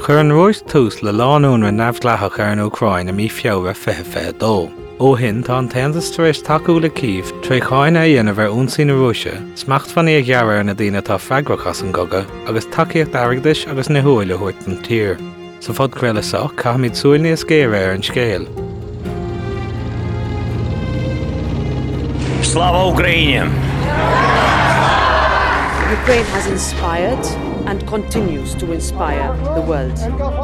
Chur an rois tús le lánún ar nabhdleathach ar an Ucrain a mí feabhar fithe dó. Ó hin tá an teantas tar éis takeú le Kyiv trí cháin a dhéanamh ar únsaí na Rúise, smacht fannaí a ghearr na daoine tá freagrachas an goga, agus takeíocht airgdais agus na huaile thuirt an tír. Sa fod crealasach caithmid súil níos géir ar an scéal. Slava Ukraine! Ukraine has inspired and continues to inspire the world.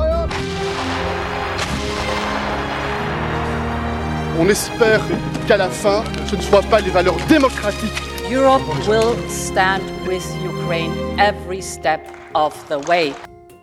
On espère qu'à la fin, ce ne soit pas les valeurs démocratiques. Europe will stand with Ukraine every step of the way.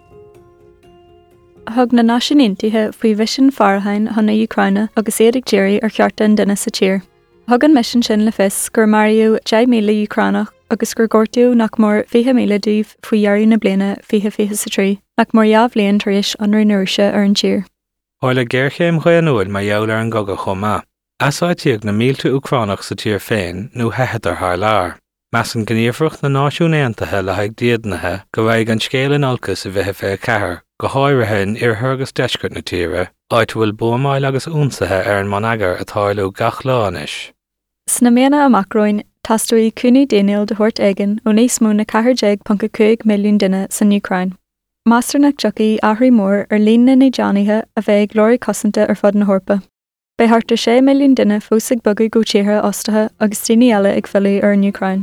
Thug na náisiúntaithe faoi bheisean Farhain hana Ucraine agus éidir géirí ar chearta an duine sa tír. Thug an mission sin le fis gur mariú 10,000 Ucrainach agus gur gortiú nach mór 20,000 díobh faoi dhearú na bliana 20 sa trí, nach mór jabhlíonn tar éis an rinúise ar an tír. Hála ggéirchéim chuanúil má dheall ar an goga chomá. Asáitíag na 1,000 Ucrainach sa tír féin nó heithidar thar lear. Meas an gníomhreacht na náisiúnaontaithe le haag diadanathe go bhfaigh an scéalan alcas a bheitthe fé cethir, go háirithin ar thugus deiscut na tíre, áit bhfuil buamáil agus únsathe ar an managar atáilú gach láis. Sna méana amachróin, tastoí cúnaí Daniel de thuirt aigen ó níos mó na 4.5 milliún duine san Ucrain. Masternach jockey ahrí mór ar lína na Johnnythe a bheith glóri cosanta ar fod na hórpa. Bei hartar 6 milliún duine fósaigh bogu go tíortha ostathe agus tíní eile ag fiú ar an Ucrain.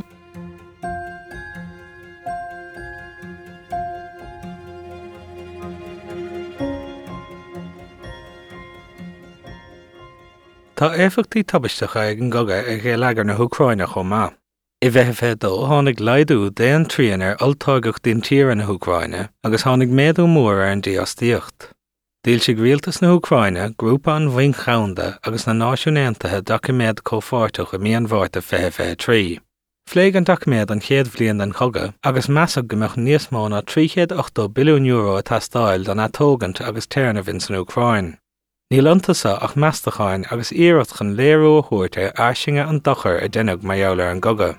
Tá éifeachtaí tabistecha ag an goga ag leagar na Ucraine chomá. I bheitthe fé dó tháinig leidú déan tríon ar altágach den tír na Ucraine agus tháinig méadú mór ar an díostíocht. Díl sig rialtas na Ucraine, grúpa an bhain chaunda agus na náisiúnaontaithe daciméad cófáirteach a míon bhharta fé trí. Phléig an daciméad an chéad bhliain den chogga agus measach gombeach níos mó ná 3.8 billiún euro atá stáil don atógant agus téirnamh san Ucrain. Níl antasa ach meastacháin agus iarrachtan léirú a thuirte aisinge an dochar a déanamh má dheall ar an goga.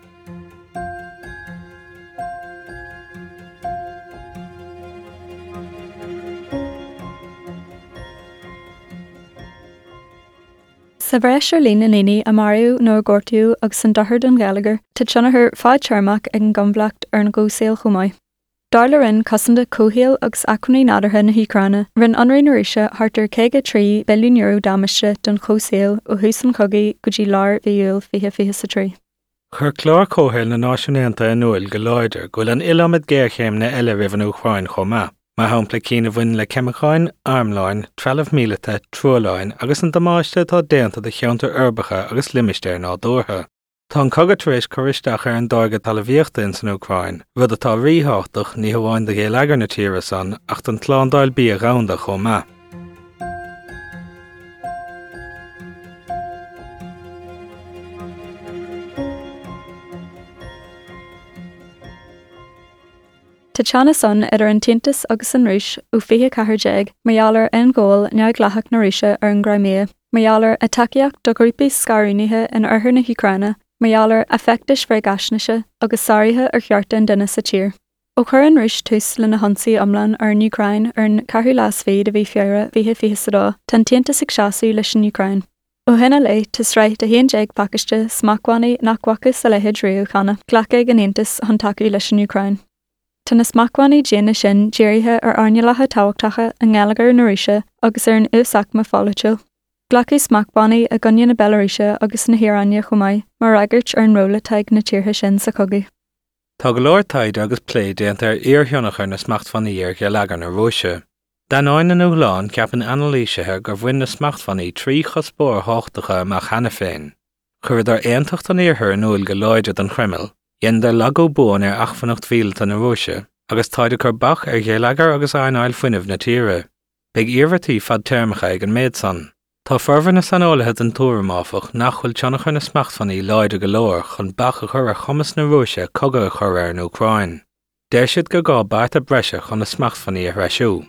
Sa bhreis ar lína naoine a mariú nó a gortiú agus an dothar don Gallagher, tá tionathir fáid tearmach ag an gcombhlacht ar an gcósail chumáid. Darla rinn cosanta cóhéal agus acmnaí nádartha na Ucraine, rinn anraí na Rúise hartar 3 billiún euro dameiste don chósail ó thús an cogaí go dtí lár bhíúil 20 sa trí. Chur clár cóhéil na náisiúnaonta in uail go láidir goil an ilamid géirchéim na eile rih an Ucrain chomá. Má hampla cína bhain le chemicáin, armláin, 12 mílite, trúláin agus an damáiste tá déanta de cheantar urbacha agus limisteir ná dúrtha. Tá an cogadh tar éis choristeach ar an dága talmhaíochta in san Ucrain, rud atá rítheach ní hamháin de gé leagar na tíre san ach don tláándáil bí a ránda chomá. Tá teanna son idir an tiantas agus an Rúis ó 24 margheallar an ggóil neamhglathach na Rúise ar an Crimea, margheallar a takeíocht do grúpaí scairúnaithe in orthu na Ucraine, margheallar a feictis freighasnaise agus sáirithe ar chearta an duine sa tír. Ó chur an Rúis tús le na honsaí iomlán ar an Ucrain ar an carthú las féad a bhí feara 20 sadá, tá tiantas ag seasamh leis an Ucrain. Ó hinna lei tus ráit a 1 pacaiste smacmhainní nachmhacha sa leithéid riú chana, ghlacha ag an Aontas an takeú leis an Ucrain. Tá na smacmhainní déana sin déirithe ar airnealatha tábhachtacha an Gallagher na Rúise agus ar an úsachma fáileúil. Glacu smacmhainní a gunne na Belarúise agus na Hiráine chumáid mar raigeirt ar an róla taig na tíortha sin sa cogaí. Tá go leir taid agus plé déanta ar iartheannachar na smachtfannaí ar go leagar na Rúise. Den áin an Uláin ceapan analísethe gur bhain na smachtfannaí 3 chospóir háachtacha amach hena féin. Chuir ar aontacht an iarthar an uail go láide an Kreml, dhéantar lagó buan ar 8 mhílte na Rúise, agus táide chu bach ar ghéalagar agus aáil fuinemh na tíre. Beidh iarmhatíí fad teirmecha ag an méid san. Tá formhar na sanálathe an túramáfach nachhfuil teannachar na smachtfannaí láide go leor chun bach a chur ar chumas na Rúise cogadh a chur ar an Ucrain. Déir siad go gá bart a breise chun na smachtfannaí a threisiú.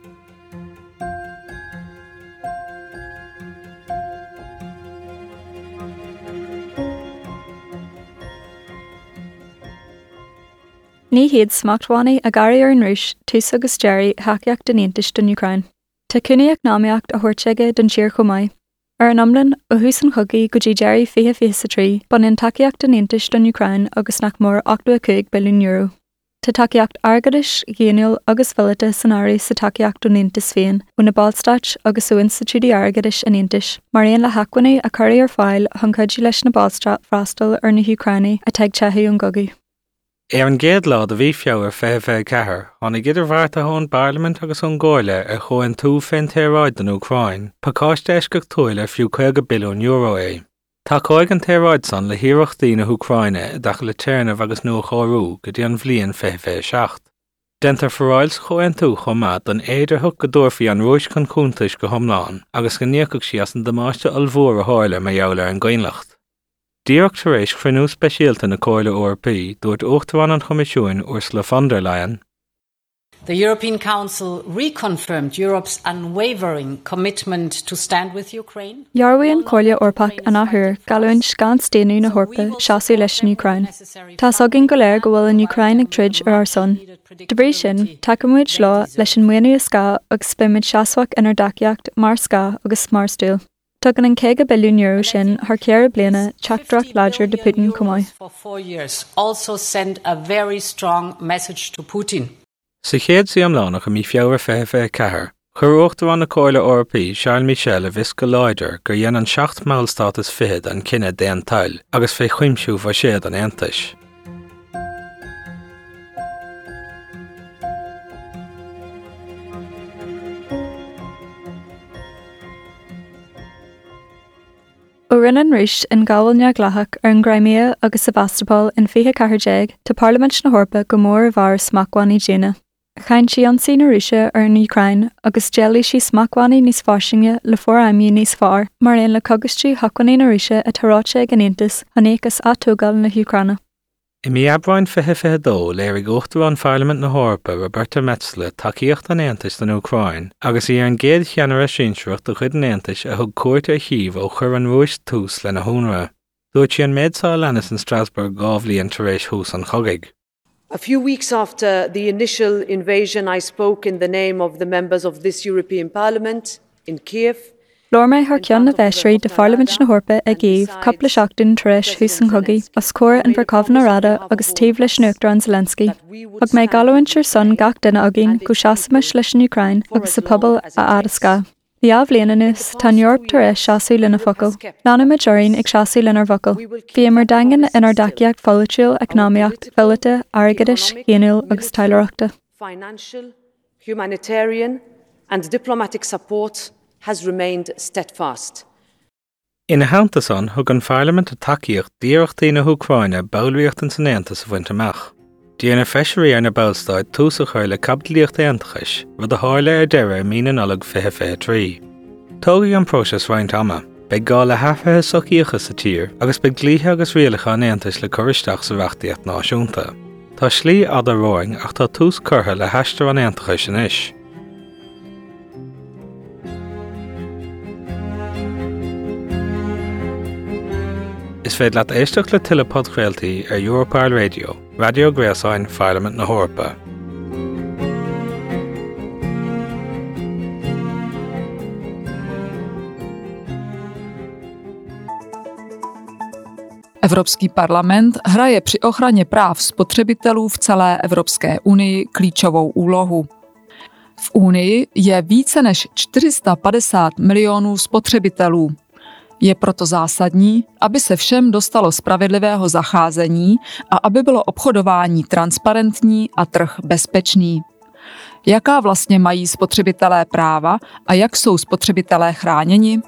Ní hiad smachthánaí a gairí ar an rúis tús agus Jerry haceacht den Aontais don Ucrain. Tá cúnaí eacnámaíocht a thuirteige don siar chomáid. Ar an amlan ó hús an chugaí go dtí Jerry 2023 banan takeíocht den Aontais don Ucrain agus nach mór 8.5 billiún euro. Tá takeíocht airgeadais, géiniúil agus fillite san áirí sa takeíocht don Aontais féin ó na Ballstát agus ó Institúidí airgeadais in Aontais. Mar aon le hacunaí a chuirí ar fáil chun cuidiú leis na Ballstát freastal ar na Ucraine a teag teathaí an gogaí. Ar an géad lád a bhí feabhar fé cethair, tháinig idir bhharrta ón Parliament agus an Gáile ar chuain tú féin téaráid den Ucrain, pacáiste eisceach tuaile fiú 2 billiún euro é. Tá cóig an téaráid san le hiarachtaí na Ucraine dacha le téirnamh agus nua chárú go dtí an bhliain fé 7. Dentar foráils chuain tú chomad an éidirthug go dúirfaí an rúis chun cúntais go thomláin agus go níochach sí as an damáiste almhór a háile mar gheall an Gaonlacht. Díreacht tar éis chruinú speisialta na Cóile ORP dúirt uachtarán an Choimisiún Ursula von der Leyen. The European Council reconfirmed Europe's unwavering commitment to stand with Ukraine. Jarwaíon Cóile Orpach an áthúr galún scan stéanú na hórpa seasaí leis an Ucrain. Tá sagin go léir go bhfuil an Ucrain ag trid ar son. De brí sin, takemuid lá leis an muoinú is scá agus spimid seasfach inar daceacht mar scá agus mar stúil. Tugan an 2 billiún euro sin thar ceara bliana teachdrach láidir de Putin cumáid. For 4 years also send a very strong message to Putin. Sa chéad sí amlánach a mí feabhar fé cethair, chur uachtarán na Cóile ORP Charles Michel a bhís go láidir gur dhéanann 7 máilstátas fichead an cinenne déan tail agus fé chuimsiú bha siad an Aontais. Ó rinnean rúis in gábhail neamhlachach ar an Crimea agus Sevastopol in 2014 tá Parliament na hórpa go mór a bhar smachánaí déine. Chain sí an sí na Rúise ar an Ucrain agus déalaí sí smachánaí níos fáisinge le fóraimí níos fearr mar aon le cogastí hacunaí na Rúise a taráte ag an Aontas anéachas atógáil na Ucraine. I mí abhráin 2022 léirigh uachtarán Parliament na hórpa Roberta Metsola takeíocht an Aontais den Ucrain agus í ar an géad cheanara sínsreacht do chuid an Aontais a thug cuairt ar chiomh ó chur an rúis tús le na húnra. Dúirt sí an méadsáil lenas in Strasbourg gábhlíonn tar éis thús an chogaig. A few weeks after the initial invasion, I spoke in the name of the members of this European Parliament in Kiev. Lormé thar ceann na bheisrí de Parliament na hórpa a gcéobh coppla seachtain tar éis thús an chogaí as cóir an bhreacábh na Rada agus taobh leis nuachtar an Zelensky. Ag méid galúintir son gach duine agin go seasamais leis an Ucrain agus sa pobal a adascá. Bhí abhléananús tá Eorp tar éis seasaí lena focail. Nána majorín ag seasaí lenar focail. Bhí mar dagan inar daceacht folaitiúil eacnámaíocht, fillite, airgeadais, géiniúil agus taileachta. Financial, humanitarian and diplomatic support has remained steadfast. Ina hainteasan thug an Parliament a takeíocht díreachtaí na Ucraine bailríocht an san Aontas a bhaint amach. Díana feisirí ar na Ballstát tús a chuir le cabdlíocht Aontais, rud a háile ar deire míanalag 2023. Tógaí an próses roinnt ama, beidh gá le hafarthe sochaíochas sa tír agus beidh glíthe agus rialacha an Aontais le choristeach sa bheachtaíocht náisiúnta. Tá slí ada roing ach tá tús curtha le heistar an Aontais sin is. Is féad leat éisteach le tuile podcréaltaí ar Europol Radio, Radio Gréasáin Parliament na hórpa. Evropský parlament hraje při ochraně práv spotřebitelů v celé Evropské unii klíčovou úlohu. V unii je více než 450 milionů spotřebitelů. Je proto zásadní, aby se všem dostalo spravedlivého zacházení a aby bylo obchodování transparentní a trh bezpečný. Jaká vlastně mají spotřebitelé práva a jak jsou spotřebitelé chráněni?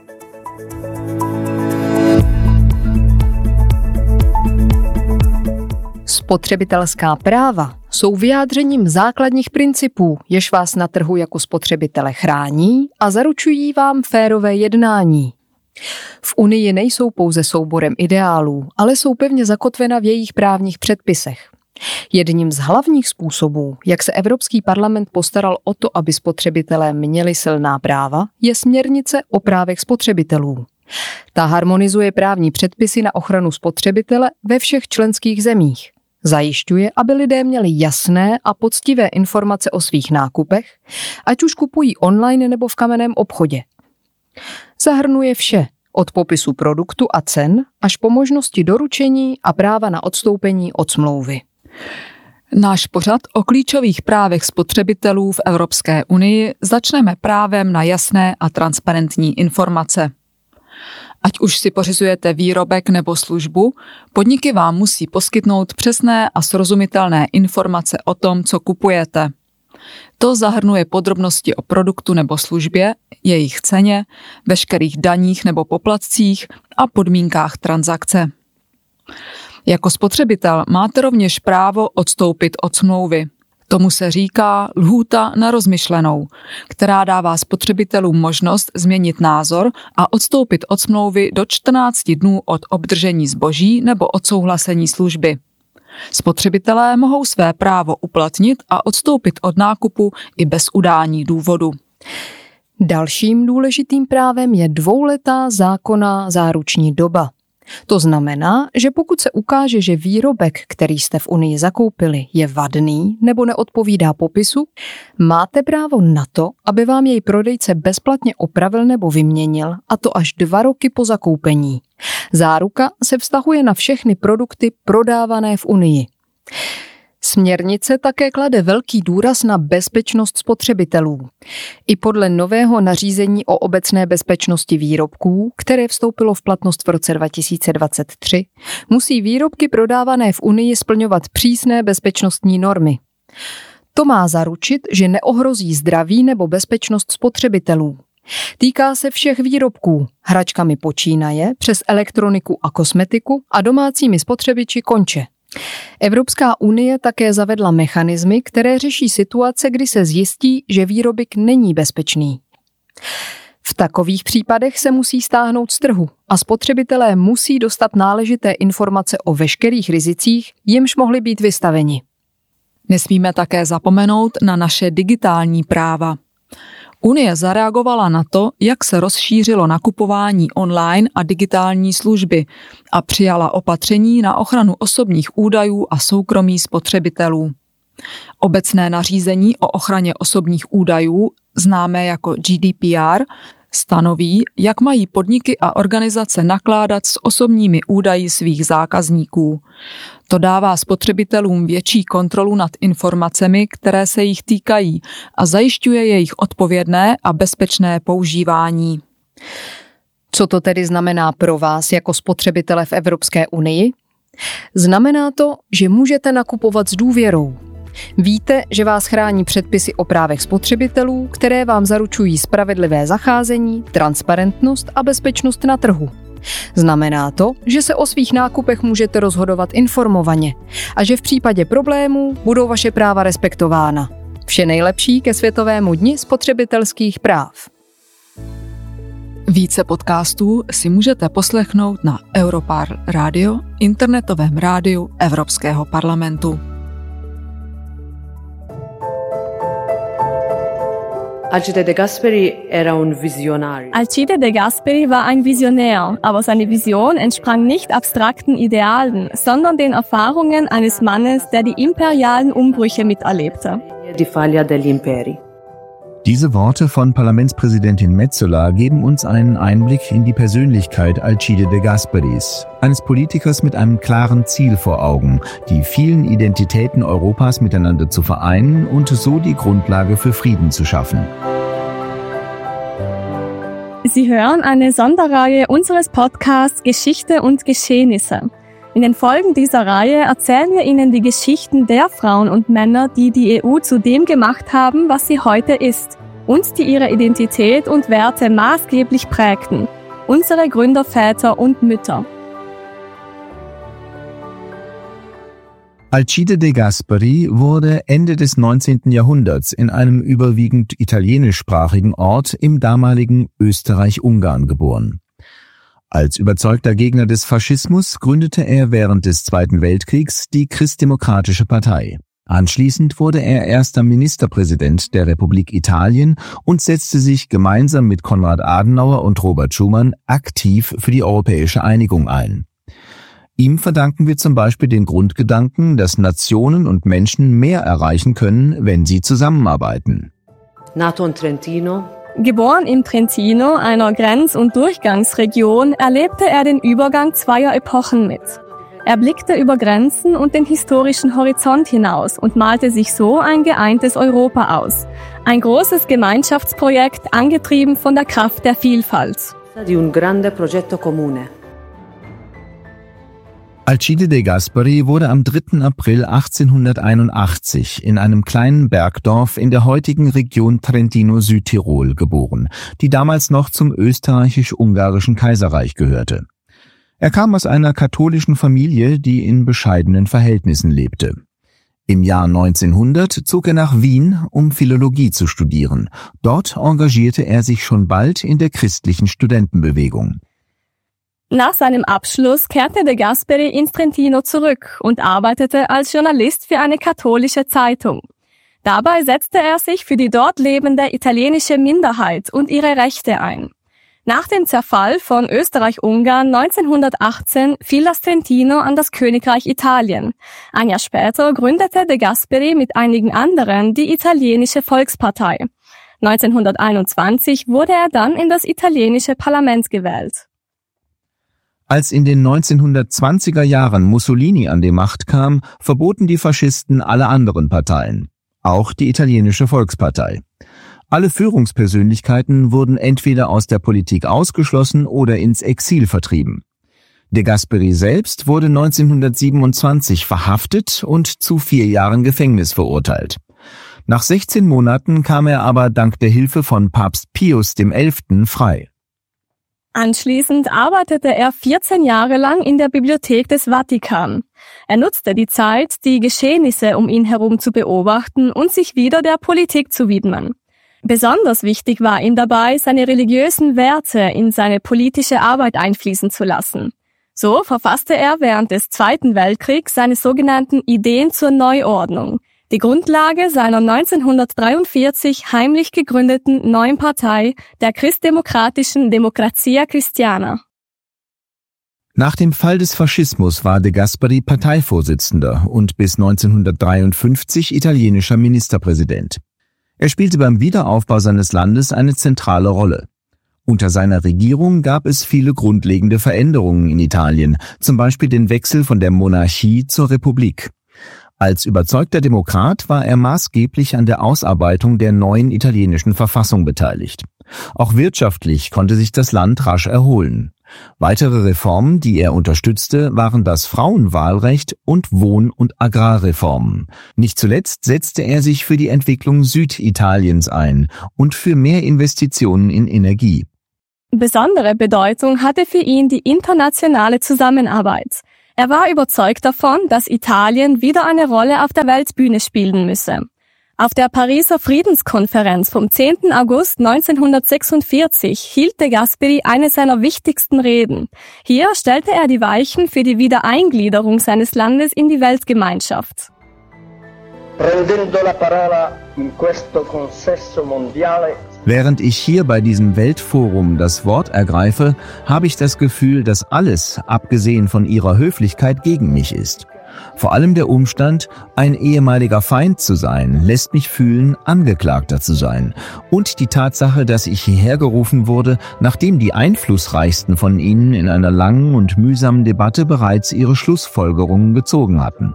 Spotřebitelská práva jsou vyjádřením základních principů, jež vás na trhu jako spotřebitele chrání a zaručují vám férové jednání. V Unii nejsou pouze souborem ideálů, ale jsou pevně zakotvena v jejich právních předpisech. Jedním z hlavních způsobů, jak se Evropský parlament postaral o to, aby spotřebitelé měli silná práva, je směrnice o právech spotřebitelů. Ta harmonizuje právní předpisy na ochranu spotřebitele ve všech členských zemích. Zajišťuje, aby lidé měli jasné a poctivé informace o svých nákupech, ať už kupují online nebo v kamenném obchodě. Zahrnuje vše, od popisu produktu a cen až po možnosti doručení a práva na odstoupení od smlouvy. Náš pořad o klíčových právech spotřebitelů v Evropské unii začneme právem na jasné a transparentní informace. Ať už si pořizujete výrobek nebo službu, podniky vám musí poskytnout přesné a srozumitelné informace o tom, co kupujete. To zahrnuje podrobnosti o produktu nebo službě, jejich ceně, veškerých daních nebo poplatcích a podmínkách transakce. Jako spotřebitel máte rovněž právo odstoupit od smlouvy. Tomu se říká lhůta na rozmyšlenou, která dává spotřebitelům možnost změnit názor a odstoupit od smlouvy do 14 dnů od obdržení zboží nebo odsouhlasení služby. Spotřebitelé mohou své právo uplatnit a odstoupit od nákupu i bez udání důvodu. Dalším důležitým právem je 2letá zákonná záruční doba. To znamená, že pokud se ukáže, že výrobek, který jste v Unii zakoupili, je vadný nebo neodpovídá popisu, máte právo na to, aby vám jej prodejce bezplatně opravil nebo vyměnil, a to až 2 roky po zakoupení. Záruka se vztahuje na všechny produkty prodávané v Unii. Směrnice také klade velký důraz na bezpečnost spotřebitelů. I podle nového nařízení o obecné bezpečnosti výrobků, které vstoupilo v platnost v roce 2023, musí výrobky prodávané v Unii splňovat přísné bezpečnostní normy. To má zaručit, že neohrozí zdraví nebo bezpečnost spotřebitelů. Týká se všech výrobků, hračkami počínaje, přes elektroniku a kosmetiku a domácími spotřebiči konče. Evropská unie také zavedla mechanismy, které řeší situace, kdy se zjistí, že výrobek není bezpečný. V takových případech se musí stáhnout z trhu a spotřebitelé musí dostat náležité informace o veškerých rizicích, jimž mohli být vystaveni. Nesmíme také zapomenout na naše digitální práva. Unie zareagovala na to, jak se rozšířilo nakupování online a digitální služby a přijala opatření na ochranu osobních údajů a soukromí spotřebitelů. Obecné nařízení o ochraně osobních údajů, známé jako GDPR, stanoví, jak mají podniky a organizace nakládat s osobními údaji svých zákazníků. To dává spotřebitelům větší kontrolu nad informacemi, které se jich týkají, a zajišťuje jejich odpovědné a bezpečné používání. Co to tedy znamená pro vás jako spotřebitele v Evropské unii? Znamená to, že můžete nakupovat s důvěrou. Víte, že vás chrání předpisy o právech spotřebitelů, které vám zaručují spravedlivé zacházení, transparentnost a bezpečnost na trhu. Znamená to, že se o svých nákupech můžete rozhodovat informovaně a že v případě problémů budou vaše práva respektována. Vše nejlepší ke Světovému dni spotřebitelských práv. Více podcastů si můžete poslechnout na Europarl Radio, internetovém rádiu Evropského parlamentu. Alcide de Gasperi era un visionario. Alcide de Gasperi war ein Visionär, aber seine Vision entsprang nicht abstrakten Idealen, sondern den Erfahrungen eines Mannes, der die imperialen Umbrüche miterlebte. Die Faglia degli Imperi. Diese Worte von Parlamentspräsidentin Metsola geben uns einen Einblick in die Persönlichkeit Alcide de Gasperis, eines Politikers mit einem klaren Ziel vor Augen, die vielen Identitäten Europas miteinander zu vereinen und so die Grundlage für Frieden zu schaffen. Sie hören eine Sonderreihe unseres Podcasts Geschichte und Geschehnisse. In den Folgen dieser Reihe erzählen wir Ihnen die Geschichten der Frauen und Männer, die die EU zu dem gemacht haben, was sie heute ist und die ihre Identität und Werte maßgeblich prägten. Unsere Gründerväter und Mütter. Alcide de Gasperi wurde Ende des 19. Jahrhunderts in einem überwiegend italienischsprachigen Ort im damaligen Österreich-Ungarn geboren. Als überzeugter Gegner des Faschismus gründete er während des Zweiten Weltkriegs die Christdemokratische Partei. Anschließend wurde er erster Ministerpräsident der Republik Italien und setzte sich gemeinsam mit Konrad Adenauer und Robert Schuman aktiv für die europäische Einigung ein. Ihm verdanken wir zum Beispiel den Grundgedanken, dass Nationen und Menschen mehr erreichen können, wenn sie zusammenarbeiten. Nato in Trentino. Geboren in Trentino, einer Grenz- und Durchgangsregion, erlebte er den Übergang zweier Epochen mit. Er blickte über Grenzen und den historischen Horizont hinaus und malte sich so ein geeintes Europa aus. Ein großes Gemeinschaftsprojekt, angetrieben von der Kraft der Vielfalt. Di un grande progetto comune. Alcide De Gasperi wurde am 3. April 1881 in einem kleinen Bergdorf in der heutigen Region Trentino-Südtirol geboren, die damals noch zum österreichisch-ungarischen Kaiserreich gehörte. Er kam aus einer katholischen Familie, die in bescheidenen Verhältnissen lebte. Im Jahr 1900 zog er nach Wien, um Philologie zu studieren. Dort engagierte er sich schon bald in der christlichen Studentenbewegung. Nach seinem Abschluss kehrte De Gasperi ins Trentino zurück und arbeitete als Journalist für eine katholische Zeitung. Dabei setzte er sich für die dort lebende italienische Minderheit und ihre Rechte ein. Nach dem Zerfall von Österreich-Ungarn 1918 fiel das Trentino an das Königreich Italien. Ein Jahr später gründete De Gasperi mit einigen anderen die italienische Volkspartei. 1921 wurde er dann in das italienische Parlament gewählt. Als in den 1920er Jahren Mussolini an die Macht kam, verboten die Faschisten alle anderen Parteien, auch die italienische Volkspartei. Alle Führungspersönlichkeiten wurden entweder aus der Politik ausgeschlossen oder ins Exil vertrieben. De Gasperi selbst wurde 1927 verhaftet und zu 4 Jahren Gefängnis verurteilt. Nach 16 Monaten kam er aber dank der Hilfe von Papst Pius XI. Frei. Anschließend arbeitete er 14 Jahre lang in der Bibliothek des Vatikan. Er nutzte die Zeit, die Geschehnisse um ihn herum zu beobachten und sich wieder der Politik zu widmen. Besonders wichtig war ihm dabei, seine religiösen Werte in seine politische Arbeit einfließen zu lassen. So verfasste er während des Zweiten Weltkriegs seine sogenannten Ideen zur Neuordnung, die Grundlage seiner 1943 heimlich gegründeten neuen Partei, der christdemokratischen Democrazia Cristiana. Nach dem Fall des Faschismus war De Gasperi Parteivorsitzender und bis 1953 italienischer Ministerpräsident. Er spielte beim Wiederaufbau seines Landes eine zentrale Rolle. Unter seiner Regierung gab es viele grundlegende Veränderungen in Italien, zum Beispiel den Wechsel von der Monarchie zur Republik. Als überzeugter Demokrat war er maßgeblich an der Ausarbeitung der neuen italienischen Verfassung beteiligt. Auch wirtschaftlich konnte sich das Land rasch erholen. Weitere Reformen, die er unterstützte, waren das Frauenwahlrecht und Wohn- und Agrarreformen. Nicht zuletzt setzte er sich für die Entwicklung Süditaliens ein und für mehr Investitionen in Energie. Besondere Bedeutung hatte für ihn die internationale Zusammenarbeit. Er war überzeugt davon, dass Italien wieder eine Rolle auf der Weltbühne spielen müsse. Auf der Pariser Friedenskonferenz vom 10. August 1946 hielt De Gasperi eine seiner wichtigsten Reden. Hier stellte er die Weichen für die Wiedereingliederung seines Landes in die Weltgemeinschaft. Während ich hier bei diesem Weltforum das Wort ergreife, habe ich das Gefühl, dass alles, abgesehen von ihrer Höflichkeit, gegen mich ist. Vor allem der Umstand, ein ehemaliger Feind zu sein, lässt mich fühlen, Angeklagter zu sein. Und die Tatsache, dass ich hierher gerufen wurde, nachdem die einflussreichsten von ihnen in einer langen und mühsamen Debatte bereits ihre Schlussfolgerungen gezogen hatten.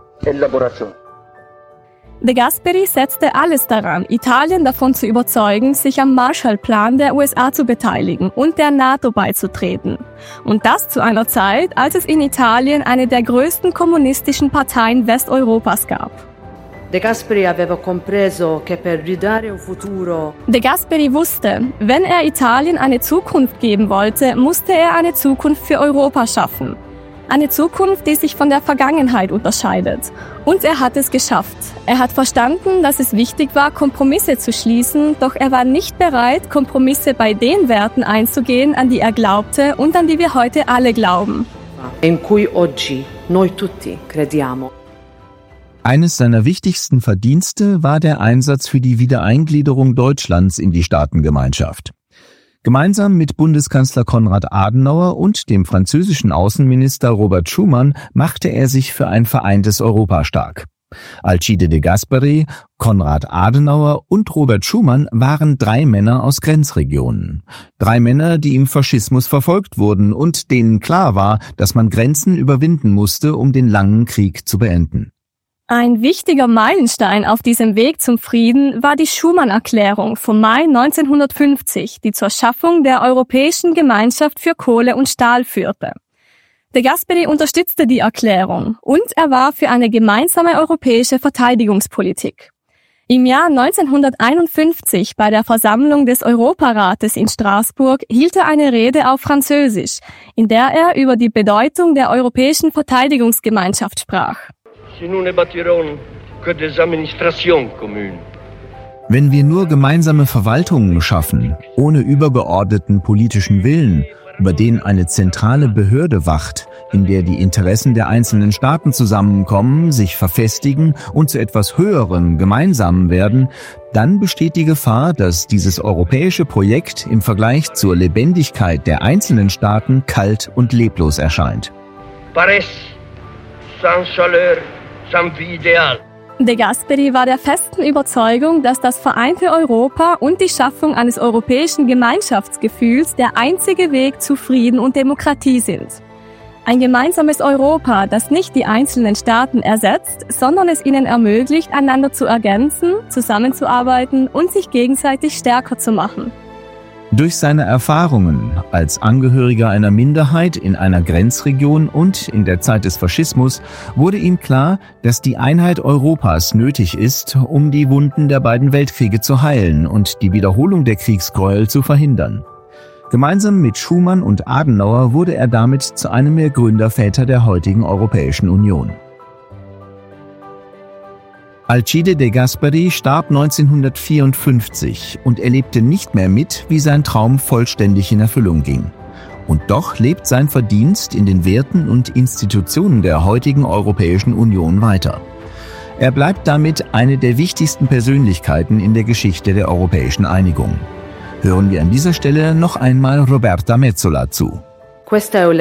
De Gasperi setzte alles daran, Italien davon zu überzeugen, sich am Marshallplan der USA zu beteiligen und der NATO beizutreten. Und das zu einer Zeit, als es in Italien eine der größten kommunistischen Parteien Westeuropas gab. De Gasperi aveva compreso che per ridare un futuro. De Gasperi wusste, wenn er Italien eine Zukunft geben wollte, musste er eine Zukunft für Europa schaffen. Eine Zukunft, die sich von der Vergangenheit unterscheidet. Und er hat es geschafft. Er hat verstanden, dass es wichtig war, Kompromisse zu schließen, doch er war nicht bereit, Kompromisse bei den Werten einzugehen, an die er glaubte und an die wir heute alle glauben. In cui oggi noi tutti crediamo. Eines seiner wichtigsten Verdienste war der Einsatz für die Wiedereingliederung Deutschlands in die Staatengemeinschaft. Gemeinsam mit Bundeskanzler Konrad Adenauer und dem französischen Außenminister Robert Schuman machte er sich für ein vereintes Europa stark. Alcide de Gasperi, Konrad Adenauer und Robert Schuman waren 3 Männer aus Grenzregionen. 3 Männer, die im Faschismus verfolgt wurden und denen klar war, dass man Grenzen überwinden musste, um den langen Krieg zu beenden. Ein wichtiger Meilenstein auf diesem Weg zum Frieden war die Schuman-Erklärung vom Mai 1950, die zur Schaffung der Europäischen Gemeinschaft für Kohle und Stahl führte. De Gasperi unterstützte die Erklärung und er war für eine gemeinsame europäische Verteidigungspolitik. Im Jahr 1951 bei der Versammlung des Europarates in Straßburg hielt er eine Rede auf Französisch, in der er über die Bedeutung der europäischen Verteidigungsgemeinschaft sprach. Wenn wir nur gemeinsame Verwaltungen schaffen, ohne übergeordneten politischen Willen, über den eine zentrale Behörde wacht, in der die Interessen der einzelnen Staaten zusammenkommen, sich verfestigen und zu etwas Höherem Gemeinsamen werden, dann besteht die Gefahr, dass dieses europäische Projekt im Vergleich zur Lebendigkeit der einzelnen Staaten kalt und leblos erscheint. De Gasperi war der festen Überzeugung, dass das vereinte Europa und die Schaffung eines europäischen Gemeinschaftsgefühls der einzige Weg zu Frieden und Demokratie sind. Ein gemeinsames Europa, das nicht die einzelnen Staaten ersetzt, sondern es ihnen ermöglicht, einander zu ergänzen, zusammenzuarbeiten und sich gegenseitig stärker zu machen. Durch seine Erfahrungen als Angehöriger einer Minderheit in einer Grenzregion und in der Zeit des Faschismus wurde ihm klar, dass die Einheit Europas nötig ist, um die Wunden der beiden Weltkriege zu heilen und die Wiederholung der Kriegsgräuel zu verhindern. Gemeinsam mit Schuman und Adenauer wurde er damit zu einem der Gründerväter der heutigen Europäischen Union. Alcide de Gasperi starb 1954 und erlebte nicht mehr mit, wie sein Traum vollständig in Erfüllung ging. Und doch lebt sein Verdienst in den Werten und Institutionen der heutigen Europäischen Union weiter. Er bleibt damit eine der wichtigsten Persönlichkeiten in der Geschichte der europäischen Einigung. Hören wir an dieser Stelle noch einmal Roberta Metsola zu. Das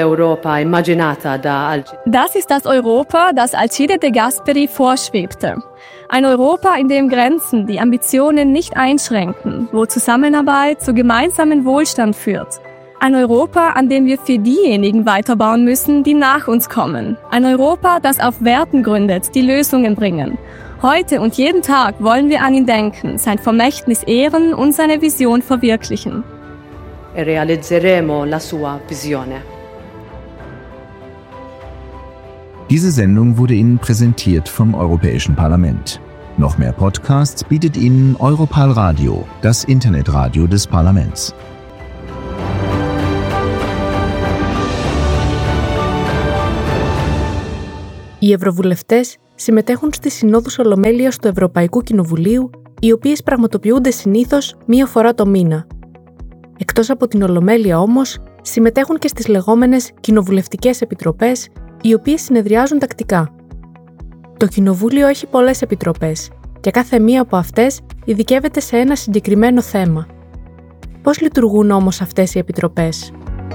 ist das Europa, das Alcide de Gasperi vorschwebte. Ein Europa, in dem Grenzen die Ambitionen nicht einschränken, wo Zusammenarbeit zu gemeinsamen Wohlstand führt. Ein Europa, an dem wir für diejenigen weiterbauen müssen, die nach uns kommen. Ein Europa, das auf Werten gründet, die Lösungen bringen. Heute und jeden Tag wollen wir an ihn denken, sein Vermächtnis ehren und seine Vision verwirklichen. Realizzeremo la sua visione. Diese Sendung wurde Ihnen präsentiert vom Europäischen Parlament. Noch mehr Podcasts bietet Ihnen Europal Radio, das Internetradio des Parlaments. Οι ευρωβουλευτές συμμετέχουν στις συνόδους Ολομέλειας του Ευρωπαϊκού Κοινοβουλίου, οι οποίες πραγματοποιούνται συνήθως μία φορά το μήνα. Εκτός από την Ολομέλεια όμως, συμμετέχουν και στις λεγόμενες κοινοβουλευτικές επιτροπές, οι οποίες συνεδριάζουν τακτικά. Το Κοινοβούλιο έχει πολλές επιτροπές και κάθε μία από αυτές ειδικεύεται σε ένα συγκεκριμένο θέμα. Πώς λειτουργούν όμως αυτές οι επιτροπές?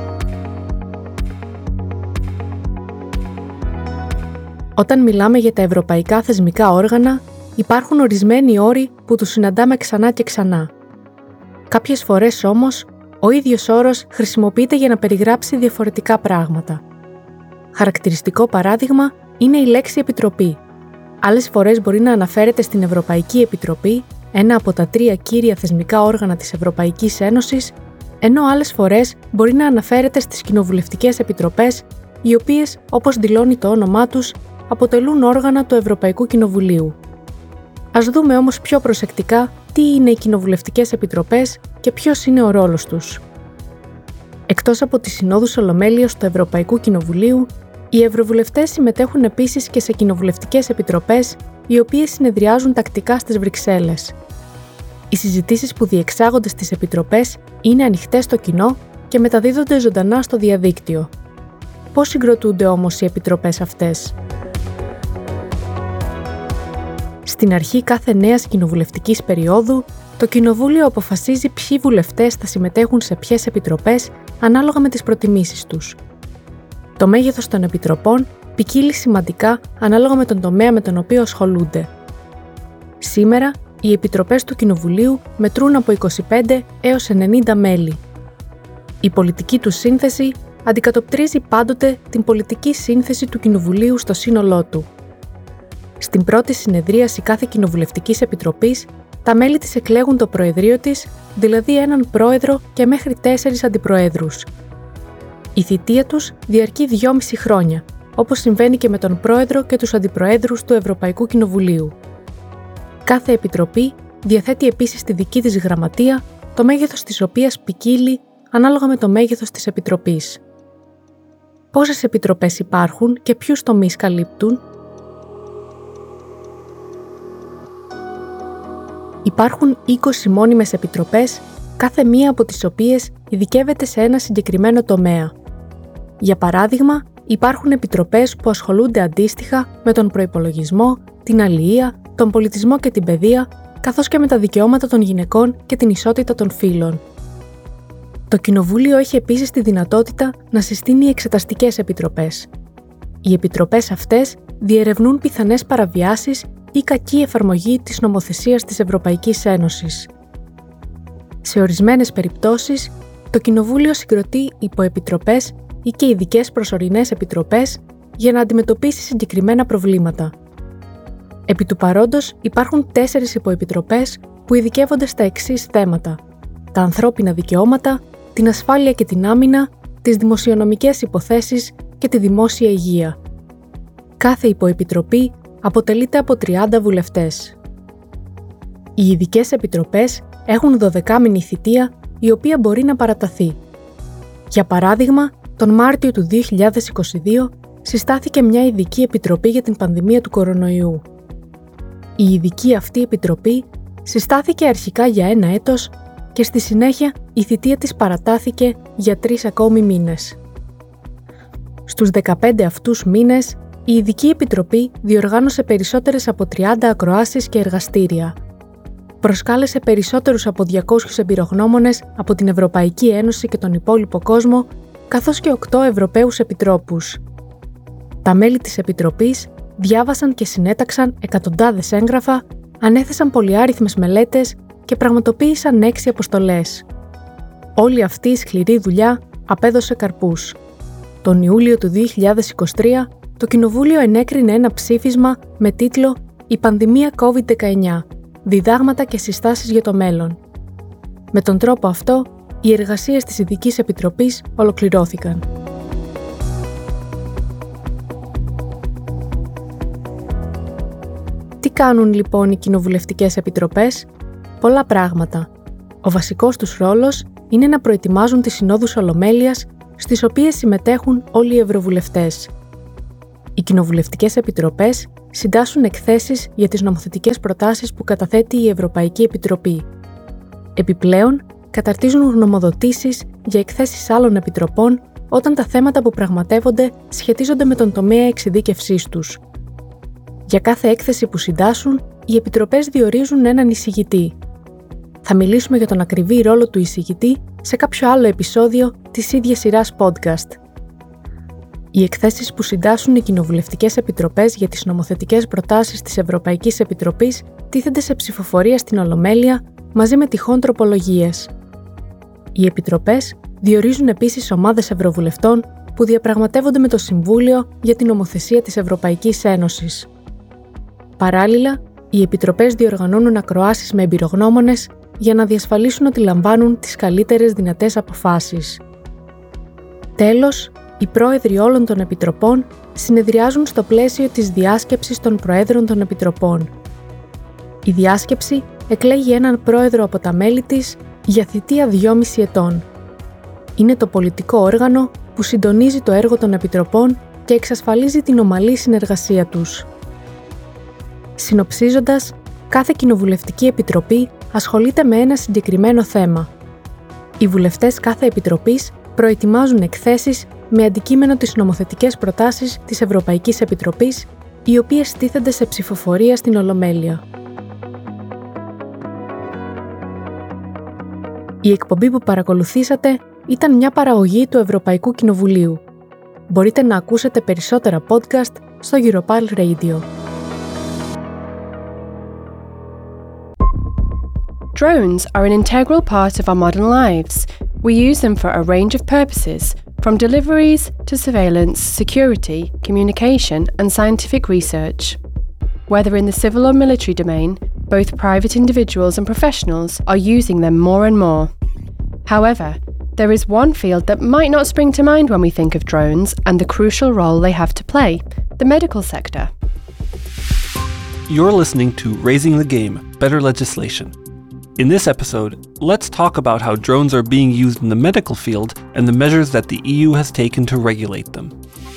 Όταν μιλάμε για τα ευρωπαϊκά θεσμικά όργανα, υπάρχουν ορισμένοι όροι που τους συναντάμε ξανά και ξανά. Κάποιες φορές όμως, ο ίδιος όρος χρησιμοποιείται για να περιγράψει διαφορετικά πράγματα. Χαρακτηριστικό παράδειγμα είναι η λέξη επιτροπή. Άλλες φορές μπορεί να αναφέρεται στην Ευρωπαϊκή Επιτροπή, ένα από τα 3 κύρια θεσμικά όργανα της Ευρωπαϊκής Ένωσης, ενώ άλλες φορές μπορεί να αναφέρεται στις κοινοβουλευτικές επιτροπές, οι οποίες, όπως δηλώνει το όνομά τους, αποτελούν όργανα του Ευρωπαϊκού Κοινοβουλίου. Ας δούμε όμως πιο προσεκτικά τι είναι οι κοινοβουλευτικές επιτροπές και ποιος είναι ο ρόλος τους. Εκτός από τις συνόδους Ολομέλειας του Ευρωπαϊκού Κοινοβουλίου, οι ευρωβουλευτές συμμετέχουν επίσης και σε κοινοβουλευτικές επιτροπές, οι οποίες συνεδριάζουν τακτικά στις Βρυξέλλες. Οι συζητήσεις που διεξάγονται στις επιτροπές είναι ανοιχτές στο κοινό και μεταδίδονται ζωντανά στο διαδίκτυο. Πώς συγκροτούνται όμως οι επιτροπές αυτές? Στην αρχή κάθε νέας κοινοβουλευτικής περίοδου, το Κοινοβούλιο αποφασίζει ποιοι βουλευτές θα συμμετέχουν σε ποιες επιτροπές ανάλογα με τις προτιμήσεις τους. Το μέγεθος των επιτροπών ποικίλει σημαντικά ανάλογα με τον τομέα με τον οποίο ασχολούνται. Σήμερα, οι επιτροπές του Κοινοβουλίου μετρούν από 25 έως 90 μέλη. Η πολιτική του σύνθεση αντικατοπτρίζει πάντοτε την πολιτική σύνθεση του Κοινοβουλίου στο σύνολό του. Στην πρώτη συνεδρίαση κάθε κοινοβουλευτικής επιτροπής, τα μέλη της εκλέγουν το προεδρείο της, δηλαδή έναν πρόεδρο και μέχρι 4 αντιπροέδρους. Η θητεία τους διαρκεί 2,5 χρόνια, όπως συμβαίνει και με τον πρόεδρο και τους αντιπροέδρους του Ευρωπαϊκού Κοινοβουλίου. Κάθε επιτροπή διαθέτει επίσης τη δική της γραμματεία, το μέγεθος της οποίας ποικίλει ανάλογα με το μέγεθος της επιτροπής. Πόσες επιτροπές υπάρχουν και ποιους τομείς καλύπτουν? Υπάρχουν 20 μόνιμες επιτροπές, κάθε μία από τις οποίες ειδικεύεται σε ένα συγκεκριμένο τομέα. Για παράδειγμα, υπάρχουν επιτροπές που ασχολούνται αντίστοιχα με τον προϋπολογισμό, την αλληλεία, τον πολιτισμό και την παιδεία, καθώς και με τα δικαιώματα των γυναικών και την ισότητα των φύλων. Το Κοινοβούλιο έχει επίσης τη δυνατότητα να συστήνει εξεταστικές επιτροπές. Οι επιτροπές αυτές διερευνούν πιθανές παραβιάσεις ή κακή εφαρμογή της νομοθεσίας της Ευρωπαϊκής Ένωσης. Σε ορισμένες περιπτώσεις, το Κοινοβούλιο συγκροτεί υποεπιτροπές ή και ειδικές προσωρινές επιτροπές για να αντιμετωπίσει συγκεκριμένα προβλήματα. Επί του παρόντος υπάρχουν 4 υποεπιτροπές που ειδικεύονται στα εξής θέματα: τα ανθρώπινα δικαιώματα, την ασφάλεια και την άμυνα, τις δημοσιονομικές υποθέσεις και τη δημόσια υγεία. Κάθε υποεπιτροπή αποτελείται από 30 βουλευτές. Οι ειδικές επιτροπές έχουν 12μηνη θητεία, η οποία μπορεί να παραταθεί. Για παράδειγμα, τον Μάρτιο του 2022 συστάθηκε μια ειδική επιτροπή για την πανδημία του κορονοϊού. Η ειδική αυτή επιτροπή συστάθηκε αρχικά για 1 έτος και στη συνέχεια η θητεία της παρατάθηκε για 3 ακόμη μήνες. Στους 15 αυτούς μήνες, η Ειδική Επιτροπή διοργάνωσε περισσότερες από 30 ακροάσεις και εργαστήρια. Προσκάλεσε περισσότερους από 200 εμπειρογνώμονες από την Ευρωπαϊκή Ένωση και τον υπόλοιπο κόσμο, καθώς και 8 Ευρωπαίους επιτρόπους. Τα μέλη της Επιτροπής διάβασαν και συνέταξαν εκατοντάδες έγγραφα, ανέθεσαν πολυάριθμες μελέτες και πραγματοποίησαν 6 αποστολές. Όλη αυτή η σκληρή δουλειά απέδωσε καρπούς. Τον Ιούλιο του 2023, το Κοινοβούλιο ενέκρινε ένα ψήφισμα με τίτλο «Η πανδημία COVID-19. Διδάγματα και συστάσεις για το μέλλον». Με τον τρόπο αυτό, οι εργασίες της Ειδικής Επιτροπής ολοκληρώθηκαν. Τι κάνουν λοιπόν οι κοινοβουλευτικές επιτροπές? Πολλά πράγματα. Ο βασικός τους ρόλος είναι να προετοιμάζουν τις συνόδους Ολομέλειας, στις οποίες συμμετέχουν όλοι οι ευρωβουλευτές. Οι κοινοβουλευτικές επιτροπές συντάσσουν εκθέσεις για τις νομοθετικές προτάσεις που καταθέτει η Ευρωπαϊκή Επιτροπή. Επιπλέον, καταρτίζουν γνωμοδοτήσεις για εκθέσεις άλλων επιτροπών όταν τα θέματα που πραγματεύονται σχετίζονται με τον τομέα εξειδίκευσής τους. Για κάθε έκθεση που συντάσσουν, οι επιτροπές διορίζουν έναν εισηγητή. Θα μιλήσουμε για τον ακριβή ρόλο του εισηγητή σε κάποιο άλλο επεισόδιο της ίδιας σειράς podcast. Οι εκθέσεις που συντάσσουν οι κοινοβουλευτικές επιτροπές για τις νομοθετικές προτάσεις της Ευρωπαϊκής Επιτροπής τίθενται σε ψηφοφορία στην Ολομέλεια μαζί με τυχόν τροπολογίες. Οι επιτροπές διορίζουν επίσης ομάδες ευρωβουλευτών που διαπραγματεύονται με το Συμβούλιο για την νομοθεσία της Ευρωπαϊκής Ένωσης. Παράλληλα, οι επιτροπές διοργανώνουν ακροάσεις με εμπειρογνώμονες για να διασφαλίσουν ότι λαμβάνουν τις καλύτερες δυνατές αποφάσεις. Τέλος, οι πρόεδροι όλων των επιτροπών συνεδριάζουν στο πλαίσιο της διάσκεψης των προέδρων των επιτροπών. Η διάσκεψη εκλέγει έναν πρόεδρο από τα μέλη της για θητεία 2,5 ετών. Είναι το πολιτικό όργανο που συντονίζει το έργο των επιτροπών και εξασφαλίζει την ομαλή συνεργασία τους. Συνοψίζοντας, κάθε κοινοβουλευτική επιτροπή ασχολείται με ένα συγκεκριμένο θέμα. Οι βουλευτές κάθε επιτροπής προετοιμάζουν εκθέσεις με αντικείμενο τις νομοθετικές προτάσεις της Ευρωπαϊκής Επιτροπής, οι οποίες τίθενται σε ψηφοφορία στην Ολομέλεια. Η εκπομπή που παρακολουθήσατε ήταν μια παραγωγή του Ευρωπαϊκού Κοινοβουλίου. Μπορείτε να ακούσετε περισσότερα podcast στο Europal Radio. Drones are an integral part of our modern lives. We use them for a range of purposes, from deliveries to surveillance, security, communication, and scientific research. Whether in the civil or military domain, both private individuals and professionals are using them more and more. However, there is one field that might not spring to mind when we think of drones and the crucial role they have to play: the medical sector. You're listening to Raising the Game, Better Legislation. In this episode, let's talk about how drones are being used in the medical field and the measures that the EU has taken to regulate them.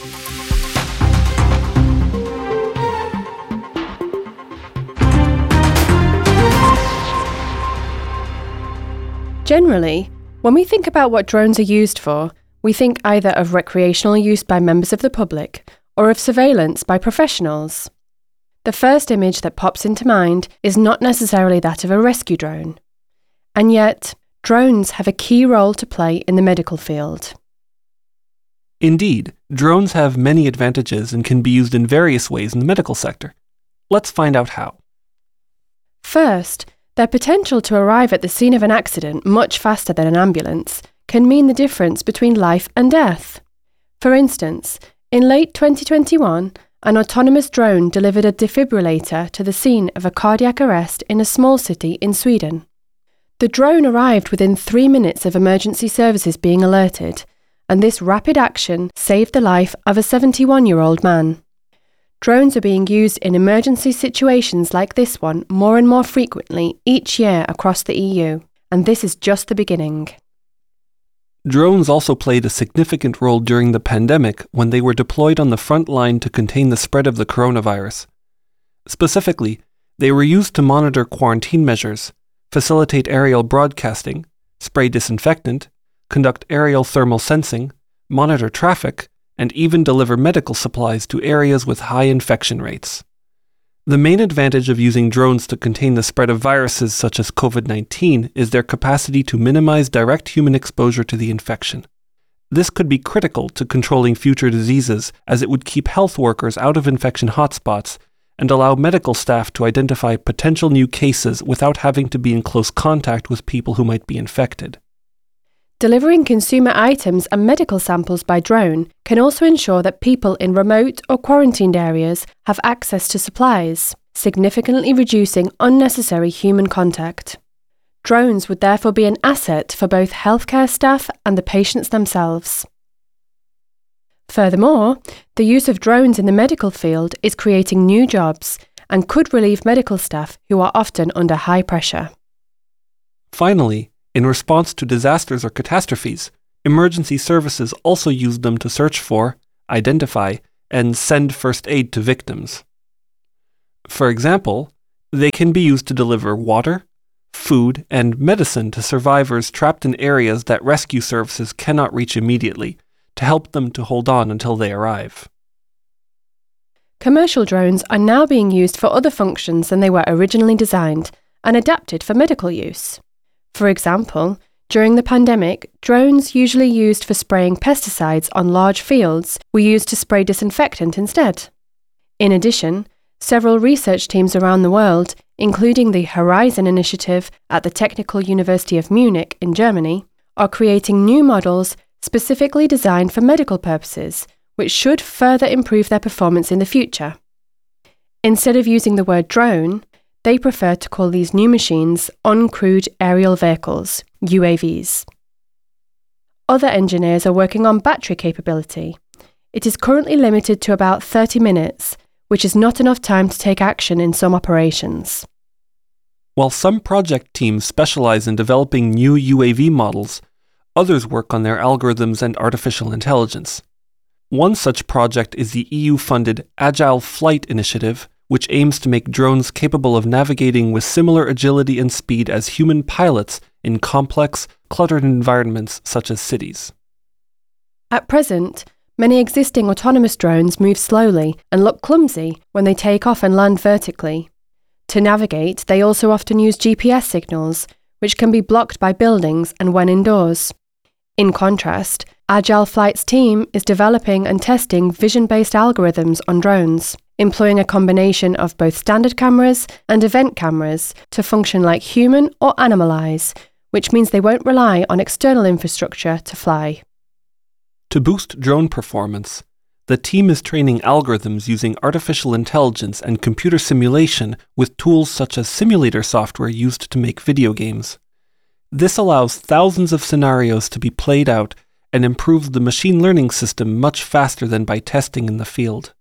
Generally, when we think about what drones are used for, we think either of recreational use by members of the public or of surveillance by professionals. The first image that pops into mind is not necessarily that of a rescue drone. And yet, drones have a key role to play in the medical field. Indeed, drones have many advantages and can be used in various ways in the medical sector. Let's find out how. First, their potential to arrive at the scene of an accident much faster than an ambulance can mean the difference between life and death. For instance, in late 2021, an autonomous drone delivered a defibrillator to the scene of a cardiac arrest in a small city in Sweden. The drone arrived within 3 minutes of emergency services being alerted, and this rapid action saved the life of a 71-year-old man. Drones are being used in emergency situations like this one more and more frequently each year across the EU, and this is just the beginning. Drones also played a significant role during the pandemic when they were deployed on the front line to contain the spread of the coronavirus. Specifically, they were used to monitor quarantine measures, facilitate aerial broadcasting, spray disinfectant, conduct aerial thermal sensing, monitor traffic, and even deliver medical supplies to areas with high infection rates. The main advantage of using drones to contain the spread of viruses such as COVID-19 is their capacity to minimize direct human exposure to the infection. This could be critical to controlling future diseases, as it would keep health workers out of infection hotspots and allow medical staff to identify potential new cases without having to be in close contact with people who might be infected. Delivering consumer items and medical samples by drone can also ensure that people in remote or quarantined areas have access to supplies, significantly reducing unnecessary human contact. Drones would therefore be an asset for both healthcare staff and the patients themselves. Furthermore, the use of drones in the medical field is creating new jobs and could relieve medical staff who are often under high pressure. Finally, in response to disasters or catastrophes, emergency services also use them to search for, identify, and send first aid to victims. For example, they can be used to deliver water, food, and medicine to survivors trapped in areas that rescue services cannot reach immediately, to help them to hold on until they arrive. Commercial drones are now being used for other functions than they were originally designed and adapted for medical use. For example, during the pandemic, drones usually used for spraying pesticides on large fields were used to spray disinfectant instead. In addition, several research teams around the world, including the Horizon Initiative at the Technical University of Munich in Germany, are creating new models specifically designed for medical purposes, which should further improve their performance in the future. Instead of using the word drone, they prefer to call these new machines uncrewed aerial vehicles, UAVs. Other engineers are working on battery capability. It is currently limited to about 30 minutes, which is not enough time to take action in some operations. While some project teams specialize in developing new UAV models, others work on their algorithms and artificial intelligence. One such project is the EU-funded Agile Flight Initiative, which aims to make drones capable of navigating with similar agility and speed as human pilots in complex, cluttered environments such as cities. At present, many existing autonomous drones move slowly and look clumsy when they take off and land vertically. To navigate, they also often use GPS signals, which can be blocked by buildings and when indoors. In contrast, Agile Flight's team is developing and testing vision-based algorithms on drones, employing a combination of both standard cameras and event cameras to function like human or animal eyes, which means they won't rely on external infrastructure to fly. To boost drone performance, the team is training algorithms using artificial intelligence and computer simulation with tools such as simulator software used to make video games. This allows thousands of scenarios to be played out and improves the machine learning system much faster than by testing in the field.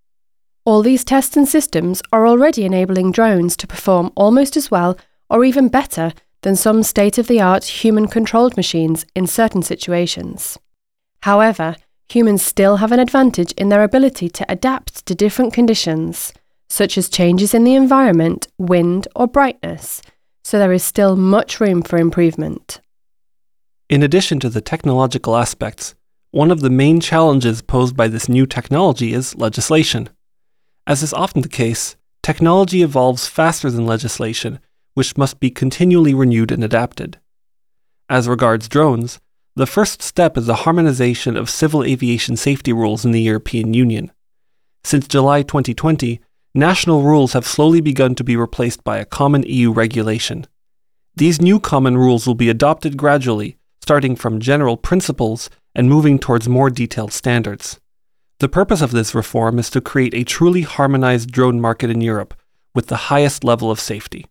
All these tests and systems are already enabling drones to perform almost as well or even better than some state-of-the-art human-controlled machines in certain situations. However, humans still have an advantage in their ability to adapt to different conditions, such as changes in the environment, wind, or brightness, so there is still much room for improvement. In addition to the technological aspects, one of the main challenges posed by this new technology is legislation. As is often the case, technology evolves faster than legislation, which must be continually renewed and adapted. As regards drones, the first step is the harmonization of civil aviation safety rules in the European Union. Since July 2020, national rules have slowly begun to be replaced by a common EU regulation. These new common rules will be adopted gradually, starting from general principles and moving towards more detailed standards. The purpose of this reform is to create a truly harmonized drone market in Europe with the highest level of safety.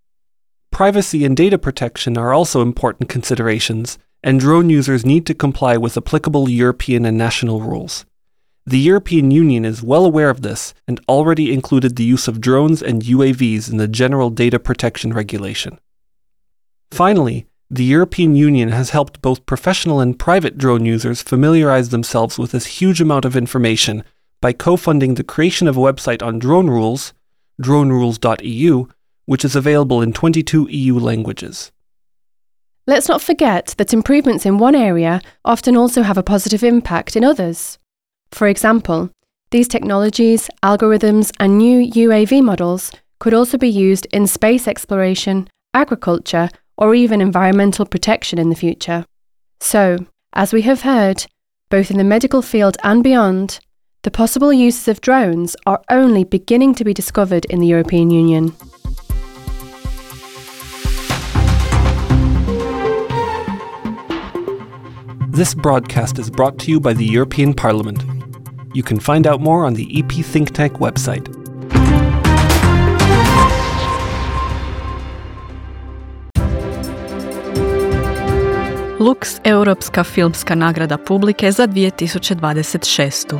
Privacy and data protection are also important considerations, and drone users need to comply with applicable European and national rules. The European Union is well aware of this and already included the use of drones and UAVs in the General Data Protection Regulation. Finally, the European Union has helped both professional and private drone users familiarize themselves with this huge amount of information by co-funding the creation of a website on drone rules, dronerules.eu, which is available in 22 EU languages. Let's not forget that improvements in one area often also have a positive impact in others. For example, these technologies, algorithms, and new UAV models could also be used in space exploration, agriculture, or even environmental protection in the future. So, as we have heard, both in the medical field and beyond, the possible uses of drones are only beginning to be discovered in the European Union. This broadcast is brought to you by the European Parliament. You can find out more on the EP Think Tank website. Lux Europska filmska nagrada publike za 2026.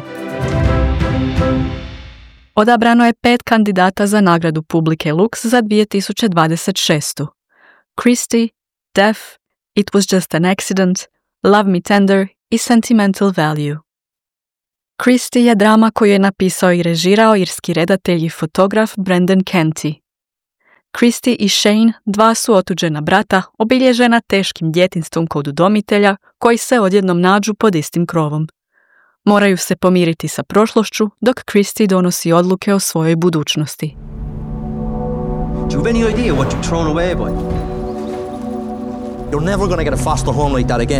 Odabrano je 5 kandidata za nagradu publike Lux za 2026. Christie, Deaf, It Was Just an Accident, Love Me Tender i Sentimental Value. Christie je drama koju je napisao i režirao irski redatelj i fotograf Brendan Canty. Christie i Shane, dva su otuđena brata, obilježena teškim djetinjstvom kod udomitelja, koji se odjednom nađu pod istim krovom. Moraju se pomiriti sa prošlošću, dok Christie donosi odluke o svojoj budućnosti. Do you have any idea what you've thrown away, boy? You're never gonna get a foster home like that again.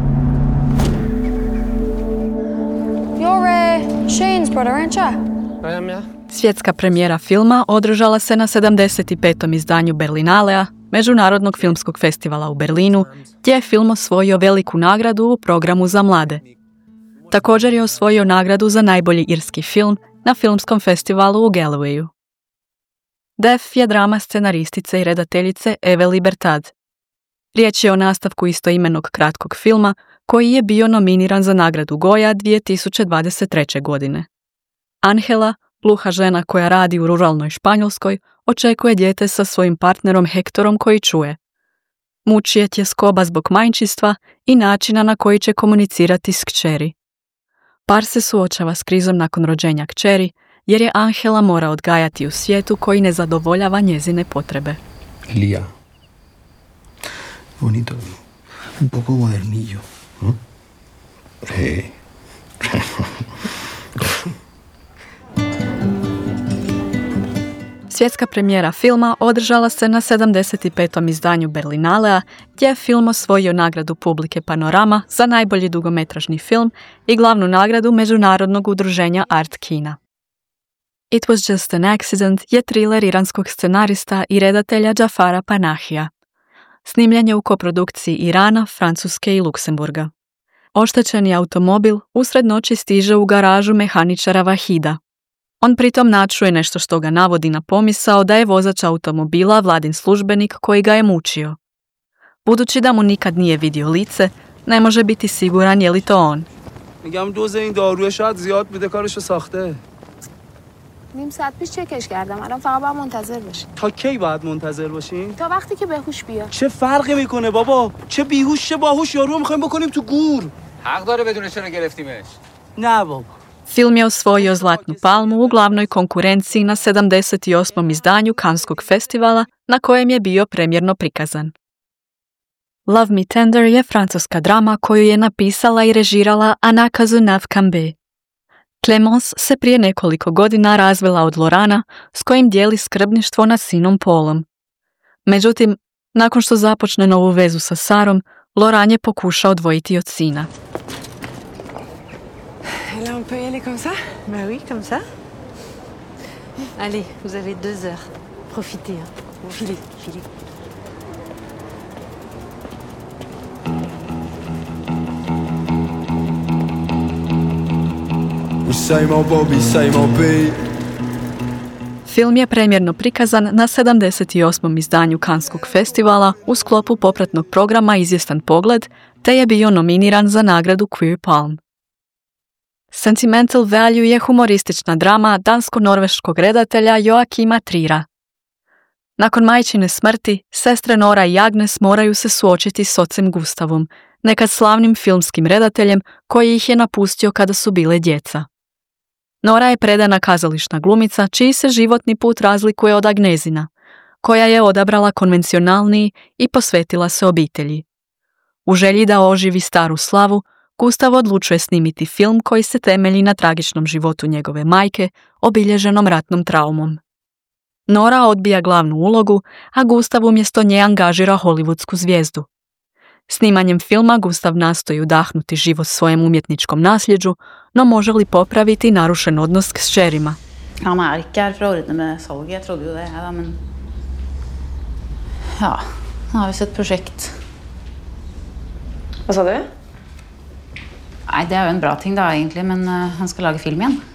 You're Shane's brother, aren't you? I am, yeah. Svjetska premijera filma održala se na 75. izdanju Berlinalea, Međunarodnog filmskog festivala u Berlinu, gdje je film osvojio veliku nagradu u programu za mlade. Također je osvojio nagradu za najbolji irski film na filmskom festivalu u Galwayu. Deaf je drama scenaristice i redateljice Eve Libertad. Riječ je o nastavku istoimenog kratkog filma koji je bio nominiran za nagradu Goya 2023. godine. Angela, gluha žena koja radi u ruralnoj Španjolskoj, očekuje dijete sa svojim partnerom Hektorom koji čuje. Muči je tjeskoba zbog majčinstva i načina na koji će komunicirati s kćeri. Par se suočava s krizom nakon rođenja kćeri, jer je Angela mora odgajati u svijetu koji ne zadovoljava njezine potrebe. Lía. Bonito. Un poco modernillo. Sí. Svjetska premijera filma održala se na 75. izdanju Berlinalea, gdje je film osvojio nagradu publike Panorama za najbolji dugometražni film i glavnu nagradu Međunarodnog udruženja Art Kina. It Was Just an Accident je thriller iranskog scenarista i redatelja Džafara Panahija. Snimljen je u koprodukciji Irana, Francuske i Luksemburga. Oštećeni automobil usred noći stiže u garažu mehaničara Vahida. On pritom načuje nešto što ga navodi na pomisao da je vozač automobila vladin službenik koji ga je mučio. Budući da mu nikad nije vidio lice, ne može biti siguran je li to on. نیم ساعت پیش چکش کردم الان فقط باید منتظر باشی تا کی باید منتظر باشیم؟ تا وقتی که بهوش بیاد چه فرقی میکنه بابا؟ چه بیهوش چه باهوش یارو میخوایم بکنیم تو گور حق داره بدون چرا گرفتیمش نه بابا Film je osvojio Zlatnu palmu u glavnoj konkurenciji na 78. izdanju Kanskog festivala na kojem je bio premjerno prikazan. Love Me Tender je francuska drama koju je napisala i režirala Anna Cazeneuve-Cambe. Clémence se prije nekoliko godina razvela od Laurenta s kojim dijeli skrbništvo nad sinom Paulom. Međutim, nakon što započne novu vezu sa Sarom, Laurent je pokušao odvojiti od sina. Là, on peut y aller comme ça? Bah oui, comme ça. Allez, vous avez 2 heures. Profitez, hein. Filez, filez. Film je premjerno prikazan na 78. izdanju Kanskog festivala u sklopu popratnog programa Izvjestan pogled, te je bio nominiran za nagradu Queer Palm. Sentimental Value je humoristična drama dansko-norveškog redatelja Joakima Trira. Nakon majčine smrti, sestre Nora i Agnes moraju se suočiti s ocem Gustavom, nekad slavnim filmskim redateljem koji ih je napustio kada su bile djeca. Nora je predana kazališna glumica čiji se životni put razlikuje od Agnezina, koja je odabrala konvencionalniji i posvetila se obitelji. U želji da oživi staru slavu, Gustav odlučuje snimiti film koji se temelji na tragičnom životu njegove majke, obilježenom ratnom traumom. Nora odbija glavnu ulogu, a Gustav umjesto nje angažira hollywoodsku zvijezdu. Snimanjem filma Gustav nastoji udahnuti život svojem umjetničkom nasljeđu, no može li popraviti narušen odnos s kćerima? Han ikke her for å ordne med salget, jeg trodde jo det, ja, men ja, nå har vi sett prosjekt. Hva sa du? Nei, det er jo en bra ting da, egentlig, men han skal lage film igjen.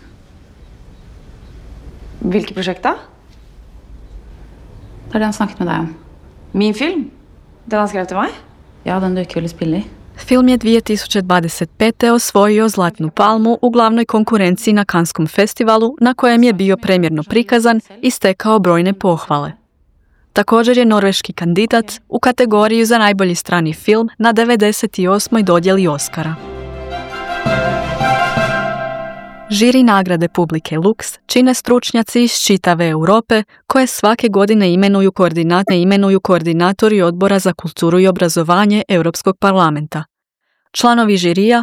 Hvilket prosjekt da? Det er det han snakket med deg om. Min film? Den han skrev til meg? Ja, den du ikke ville spille i. Film je 2025. osvojio Zlatnu palmu u glavnoj konkurenciji na Kanskom festivalu, na kojem je bio premjerno prikazan i stekao brojne pohvale. Također je norveški kandidat u kategoriji za najbolji strani film na 98. dodjeli Oscara. Žiri nagrade publike Lux čine stručnjaci iz čitave Europe koje svake godine imenuju koordinatori Odbora za kulturu i obrazovanje Europskog parlamenta. Članovi žirija